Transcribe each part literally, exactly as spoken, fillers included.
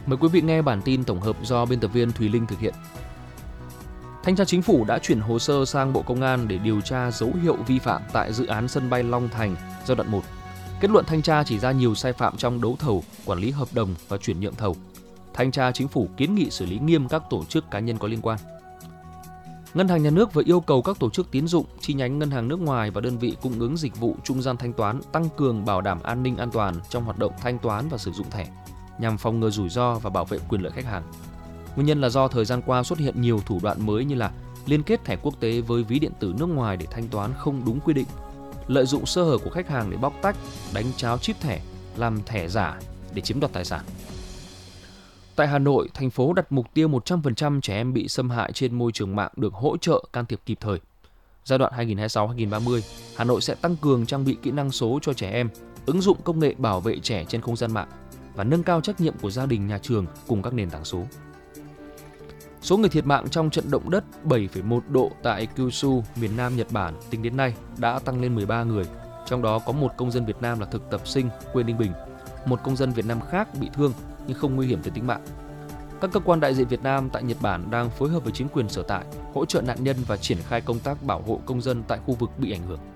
Mời quý vị nghe bản tin tổng hợp do biên tập viên Thùy Linh thực hiện. Thanh tra Chính phủ đã chuyển hồ sơ sang Bộ Công an để điều tra dấu hiệu vi phạm tại dự án sân bay Long Thành giai đoạn một. Kết luận thanh tra chỉ ra nhiều sai phạm trong đấu thầu, quản lý hợp đồng và chuyển nhượng thầu. Thanh tra Chính phủ kiến nghị xử lý nghiêm các tổ chức cá nhân có liên quan. Ngân hàng Nhà nước vừa yêu cầu các tổ chức tín dụng, chi nhánh ngân hàng nước ngoài và đơn vị cung ứng dịch vụ trung gian thanh toán tăng cường bảo đảm an ninh an toàn trong hoạt động thanh toán và sử dụng thẻ, nhằm phòng ngừa rủi ro và bảo vệ quyền lợi khách hàng. Nguyên nhân là do thời gian qua xuất hiện nhiều thủ đoạn mới như là liên kết thẻ quốc tế với ví điện tử nước ngoài để thanh toán không đúng quy định, lợi dụng sơ hở của khách hàng để bóc tách, đánh tráo chip thẻ, làm thẻ giả để chiếm đoạt tài sản. Tại Hà Nội, thành phố đặt mục tiêu một trăm phần trăm trẻ em bị xâm hại trên môi trường mạng được hỗ trợ can thiệp kịp thời. Giai đoạn hai nghìn không trăm hai mươi sáu đến hai nghìn không trăm ba mươi, Hà Nội sẽ tăng cường trang bị kỹ năng số cho trẻ em, ứng dụng công nghệ bảo vệ trẻ trên không gian mạng và nâng cao trách nhiệm của gia đình, nhà trường cùng các nền tảng số. Số người thiệt mạng trong trận động đất bảy phẩy một độ tại Kyushu, miền Nam Nhật Bản tính đến nay đã tăng lên mười ba người, trong đó có một công dân Việt Nam là thực tập sinh quê Ninh Bình, một công dân Việt Nam khác bị thương nhưng không nguy hiểm tới tính mạng. Các cơ quan đại diện Việt Nam tại Nhật Bản đang phối hợp với chính quyền sở tại, hỗ trợ nạn nhân và triển khai công tác bảo hộ công dân tại khu vực bị ảnh hưởng.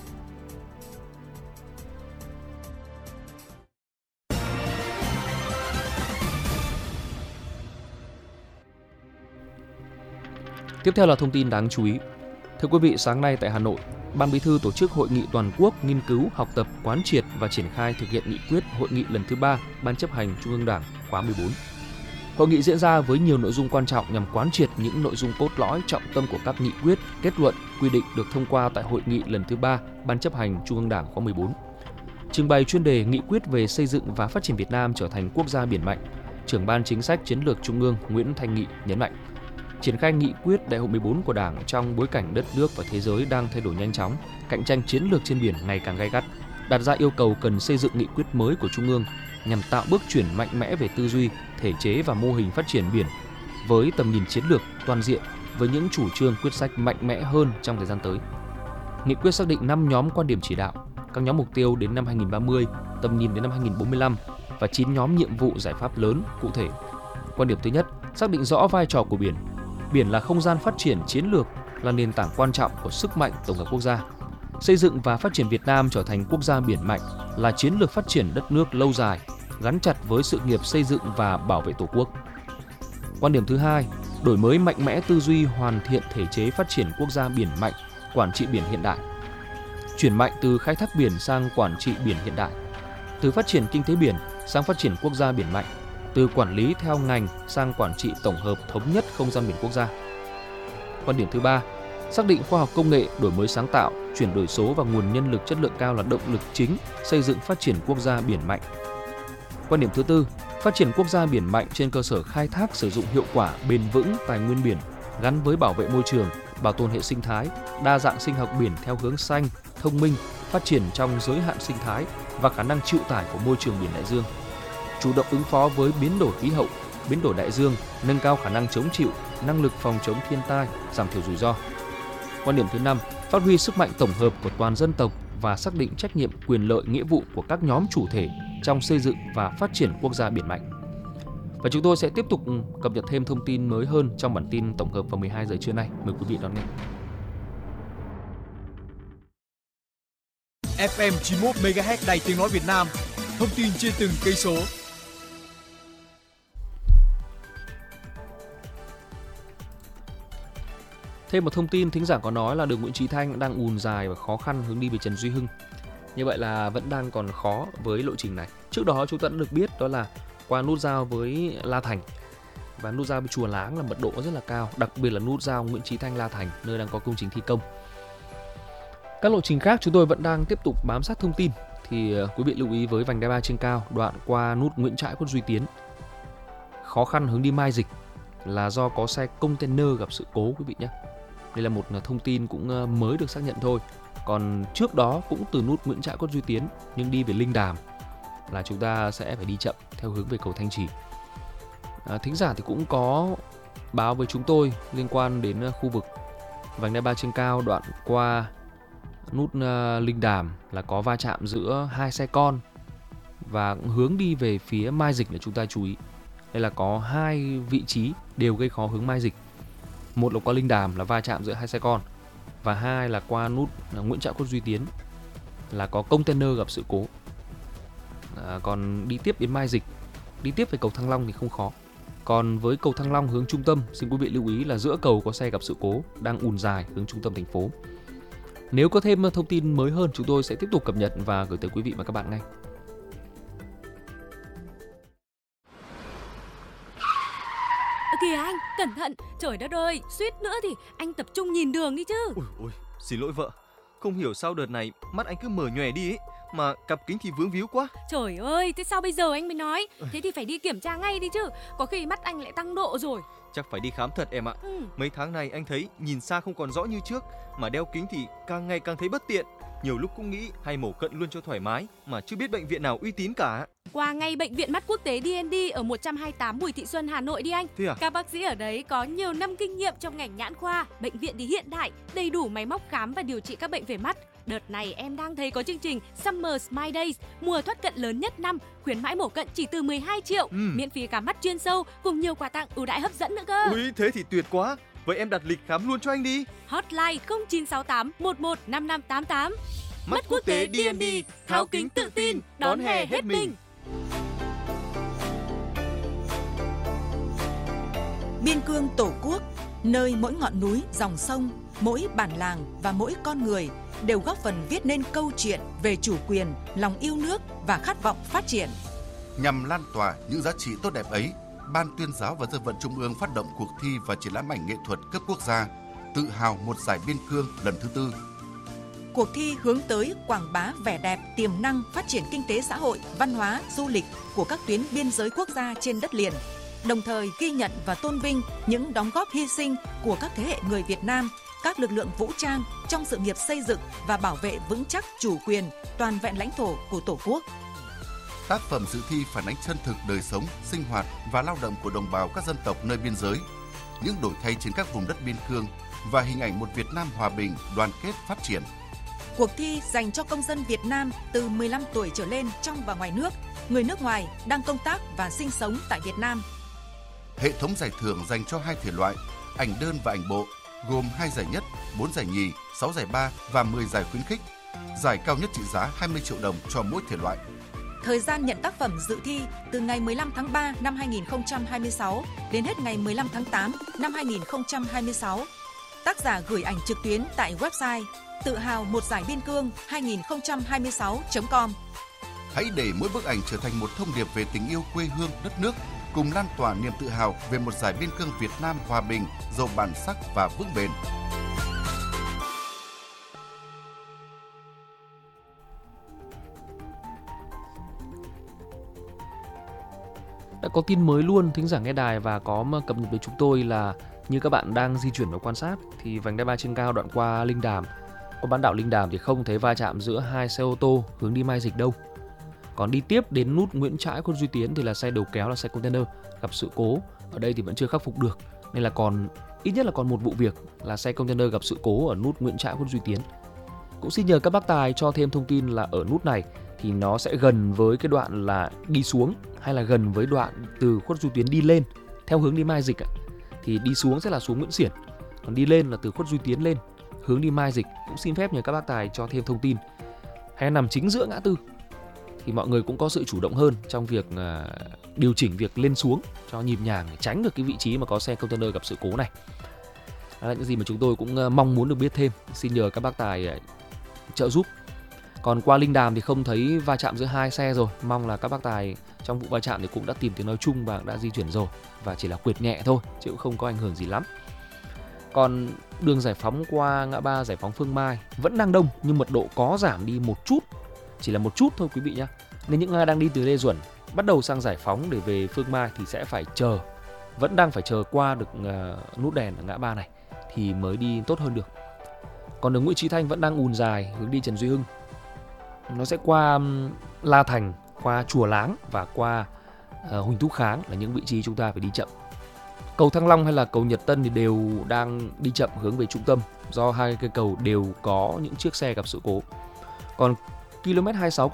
Tiếp theo là thông tin đáng chú ý. Thưa quý vị, sáng nay tại Hà Nội, Ban Bí thư tổ chức hội nghị toàn quốc nghiên cứu, học tập, quán triệt và triển khai thực hiện nghị quyết hội nghị lần thứ ba Ban chấp hành Trung ương Đảng khóa mười bốn. Hội nghị diễn ra với nhiều nội dung quan trọng nhằm quán triệt những nội dung cốt lõi trọng tâm của các nghị quyết, kết luận, quy định được thông qua tại hội nghị lần thứ ba Ban chấp hành Trung ương Đảng khóa mười bốn. Trình bày chuyên đề nghị quyết về xây dựng và phát triển Việt Nam trở thành quốc gia biển mạnh, Trưởng ban Chính sách Chiến lược Trung ương Nguyễn Thanh Nghị nhấn mạnh, triển khai nghị quyết Đại hội mười bốn của Đảng trong bối cảnh đất nước và thế giới đang thay đổi nhanh chóng, cạnh tranh chiến lược trên biển ngày càng gay gắt, đặt ra yêu cầu cần xây dựng nghị quyết mới của Trung ương nhằm tạo bước chuyển mạnh mẽ về tư duy, thể chế và mô hình phát triển biển với tầm nhìn chiến lược toàn diện, với những chủ trương quyết sách mạnh mẽ hơn trong thời gian tới. Nghị quyết xác định năm nhóm quan điểm chỉ đạo, các nhóm mục tiêu đến năm hai nghìn không trăm ba mươi, tầm nhìn đến năm hai nghìn không trăm bốn mươi lăm và chín nhóm nhiệm vụ giải pháp lớn cụ thể. Quan điểm thứ nhất, xác định rõ vai trò của biển. Biển là không gian phát triển chiến lược, là nền tảng quan trọng của sức mạnh tổng hợp quốc gia. Xây dựng và phát triển Việt Nam trở thành quốc gia biển mạnh là chiến lược phát triển đất nước lâu dài, gắn chặt với sự nghiệp xây dựng và bảo vệ Tổ quốc. Quan điểm thứ hai, đổi mới mạnh mẽ tư duy, hoàn thiện thể chế phát triển quốc gia biển mạnh, quản trị biển hiện đại. Chuyển mạnh từ khai thác biển sang quản trị biển hiện đại, từ phát triển kinh tế biển sang phát triển quốc gia biển mạnh, từ quản lý theo ngành sang quản trị tổng hợp thống nhất không gian biển quốc gia. Quan điểm thứ ba, xác định khoa học công nghệ, đổi mới sáng tạo, chuyển đổi số và nguồn nhân lực chất lượng cao là động lực chính xây dựng phát triển quốc gia biển mạnh. Quan điểm thứ tư, phát triển quốc gia biển mạnh trên cơ sở khai thác sử dụng hiệu quả, bền vững tài nguyên biển gắn với bảo vệ môi trường, bảo tồn hệ sinh thái, đa dạng sinh học biển theo hướng xanh, thông minh, phát triển trong giới hạn sinh thái và khả năng chịu tải của môi trường biển đại dương. Chủ động ứng phó với biến đổi khí hậu, biến đổi đại dương, nâng cao khả năng chống chịu, năng lực phòng chống thiên tai, giảm thiểu rủi ro. Quan điểm thứ năm, phát huy sức mạnh tổng hợp của toàn dân tộc và xác định trách nhiệm, quyền lợi, nghĩa vụ của các nhóm chủ thể trong xây dựng và phát triển quốc gia biển mạnh. Và chúng tôi sẽ tiếp tục cập nhật thêm thông tin mới hơn trong bản tin tổng hợp vào mười hai giờ trưa nay. Mời quý vị đón nghe. ép em chín mươi mốt mê ga héc Đài Tiếng nói Việt Nam. Thông tin trên từng cây số. Thêm một thông tin, thính giả có nói là đường Nguyễn Chí Thanh đang ùn dài và khó khăn hướng đi về Trần Duy Hưng. Như vậy là vẫn đang còn khó với lộ trình này. Trước đó chúng ta đã được biết đó là qua nút giao với La Thành và nút giao với Chùa Láng là mật độ rất là cao, đặc biệt là nút giao Nguyễn Chí Thanh La Thành nơi đang có công trình thi công. Các lộ trình khác chúng tôi vẫn đang tiếp tục bám sát thông tin, thì quý vị lưu ý với vành đai ba trên cao đoạn qua nút Nguyễn Trãi, Khuất Duy Tiến. Khó khăn hướng đi Mai Dịch là do có xe container gặp sự cố quý vị nhé. Đây là một thông tin cũng mới được xác nhận thôi. Còn trước đó cũng từ nút Nguyễn Trãi, Khuất Duy Tiến nhưng đi về Linh Đàm là chúng ta sẽ phải đi chậm theo hướng về cầu Thanh Trì. À, thính giả thì cũng có báo với chúng tôi liên quan đến khu vực vành đai ba trên cao đoạn qua nút uh, Linh Đàm là có va chạm giữa hai xe con và hướng đi về phía Mai Dịch để chúng ta chú ý. Đây là có hai vị trí đều gây khó hướng Mai Dịch. Một là qua Linh Đàm là va chạm giữa hai xe con, và hai là qua nút Nguyễn Trãi, Khuất Duy Tiến là có container gặp sự cố. À, còn đi tiếp đến Mai Dịch, đi tiếp về cầu Thăng Long thì không khó. Còn với cầu Thăng Long hướng trung tâm, xin quý vị lưu ý là giữa cầu có xe gặp sự cố đang ùn dài hướng trung tâm thành phố. Nếu có thêm thông tin mới hơn, chúng tôi sẽ tiếp tục cập nhật và gửi tới quý vị và các bạn ngay. Kìa anh, cẩn thận, trời đất ơi, suýt nữa thì anh tập trung nhìn đường đi chứ. Ôi ôi, xin lỗi vợ. Không hiểu sao đợt này mắt anh cứ mở nhòe đi ấy, mà cặp kính thì vướng víu quá. Trời ơi, thế sao bây giờ anh mới nói? Thế thì phải đi kiểm tra ngay đi chứ, có khi mắt anh lại tăng độ rồi. Chắc phải đi khám thật em ạ. Ừ. Mấy tháng này anh thấy nhìn xa không còn rõ như trước, mà đeo kính thì càng ngày càng thấy bất tiện. Nhiều lúc cũng nghĩ hay mổ cận luôn cho thoải mái, mà chưa biết bệnh viện nào uy tín cả. Qua ngay bệnh viện mắt quốc tế đê en đê ở một trăm hai mươi tám Bùi Thị Xuân, Hà Nội đi anh. Thế à? Các bác sĩ ở đấy có nhiều năm kinh nghiệm trong ngành nhãn khoa. Bệnh viện thì hiện đại, đầy đủ máy móc khám và điều trị các bệnh về mắt. Đợt này em đang thấy có chương trình Summer Smile Days, mùa thoát cận lớn nhất năm, khuyến mãi mổ cận chỉ từ mười hai triệu, ừ. miễn phí khám mắt chuyên sâu cùng nhiều quà tặng ưu đãi hấp dẫn nữa cơ. Ui, thế thì tuyệt quá. Vậy em đặt lịch khám luôn cho anh đi. Hotline không chín sáu tám một một năm năm tám tám. Mắt quốc tế đê en đê, tháo kính tự tin, đón hè hết mình. Biên cương Tổ quốc, nơi mỗi ngọn núi, dòng sông, mỗi bản làng và mỗi con người đều góp phần viết nên câu chuyện về chủ quyền, lòng yêu nước và khát vọng phát triển. Nhằm lan tỏa những giá trị tốt đẹp ấy, Ban Tuyên giáo và Dân vận Trung ương phát động cuộc thi và triển lãm ảnh nghệ thuật cấp quốc gia Tự hào một giải biên cương lần thứ tư. Cuộc thi hướng tới quảng bá vẻ đẹp, tiềm năng, phát triển kinh tế xã hội, văn hóa, du lịch của các tuyến biên giới quốc gia trên đất liền, đồng thời ghi nhận và tôn vinh những đóng góp hy sinh của các thế hệ người Việt Nam, các lực lượng vũ trang trong sự nghiệp xây dựng và bảo vệ vững chắc chủ quyền, toàn vẹn lãnh thổ của Tổ quốc. Tác phẩm dự thi phản ánh chân thực đời sống, sinh hoạt và lao động của đồng bào các dân tộc nơi biên giới, những đổi thay trên các vùng đất biên cương và hình ảnh một Việt Nam hòa bình, đoàn kết, phát triển. Cuộc thi dành cho công dân Việt Nam từ mười lăm tuổi trở lên trong và ngoài nước, người nước ngoài đang công tác và sinh sống tại Việt Nam. Hệ thống giải thưởng dành cho hai thể loại, ảnh đơn và ảnh bộ, gồm hai giải nhất, bốn giải nhì, sáu giải ba và mười giải khuyến khích. Giải cao nhất trị giá hai mươi triệu đồng cho mỗi thể loại. Thời gian nhận tác phẩm dự thi từ ngày mười lăm tháng ba năm hai nghìn không trăm hai mươi sáu đến hết ngày mười lăm tháng tám năm hai nghìn không trăm hai mươi sáu. Tác giả gửi ảnh trực tuyến tại website tự hào một giải biên cương hai không hai sáu chấm com. Hãy để mỗi bức ảnh trở thành một thông điệp về tình yêu quê hương, đất nước, cùng lan tỏa niềm tự hào về một giải biên cương Việt Nam hòa bình, giàu bản sắc và vững bền. Đã có tin mới luôn, thính giả nghe đài và có cập nhật với chúng tôi là như các bạn đang di chuyển và quan sát thì vành đai ba trên cao đoạn qua Linh Đàm, qua bán đảo Linh Đàm thì không thấy va chạm giữa hai xe ô tô hướng đi Mai Dịch đâu. Còn đi tiếp đến nút Nguyễn Trãi, Khuất Duy Tiến thì là xe đầu kéo là xe container gặp sự cố, ở đây thì vẫn chưa khắc phục được, nên là còn ít nhất là còn một vụ việc là xe container gặp sự cố ở nút Nguyễn Trãi, Khuất Duy Tiến. Cũng xin nhờ các bác tài cho thêm thông tin là ở nút này thì nó sẽ gần với cái đoạn là đi xuống hay là gần với đoạn từ Khuất Duy Tiến đi lên theo hướng đi Mai Dịch ạ. Thì đi xuống sẽ là xuống Nguyễn Xiển, còn đi lên là từ Khuất Duy Tiến lên hướng đi Mai Dịch. Cũng xin phép nhờ các bác tài cho thêm thông tin. Hay nằm chính giữa ngã tư thì mọi người cũng có sự chủ động hơn trong việc uh, điều chỉnh việc lên xuống cho nhịp nhàng để tránh được cái vị trí mà có xe container gặp sự cố này. Đó là những gì mà chúng tôi cũng uh, mong muốn được biết thêm. Xin nhờ các bác tài uh, trợ giúp. Còn qua Linh Đàm thì không thấy va chạm giữa hai xe rồi. Mong là các bác tài trong vụ va chạm thì cũng đã tìm tiếng nói chung và đã di chuyển rồi, và chỉ là quệt nhẹ thôi chứ cũng không có ảnh hưởng gì lắm. Còn đường Giải Phóng qua ngã ba Giải Phóng Phương Mai vẫn đang đông nhưng mật độ có giảm đi một chút, chỉ là một chút thôi quý vị nhé. Nên những ai đang đi từ Lê Duẩn bắt đầu sang Giải Phóng để về Phương Mai thì sẽ phải chờ, vẫn đang phải chờ qua được uh, nút đèn ở ngã ba này thì mới đi tốt hơn được. Còn đường Nguyễn Chí Thanh vẫn đang ùn dài hướng đi Trần Duy Hưng. Nó sẽ qua um, La Thành, qua Chùa Láng và qua uh, Huỳnh Thúc Kháng là những vị trí chúng ta phải đi chậm. Cầu Thăng Long hay là cầu Nhật Tân thì đều đang đi chậm hướng về trung tâm do hai cây cầu đều có những chiếc xe gặp sự cố. Còn km hai mươi sáu